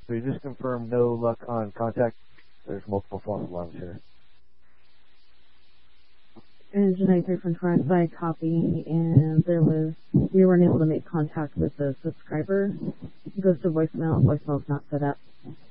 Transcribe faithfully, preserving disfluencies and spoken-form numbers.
So you just confirmed no luck on contact. There's multiple false alarms here. Engine ninety-three from Torrance, I copy, and there was, we weren't able to make contact with the subscriber. It goes to voicemail, voicemail's not set up.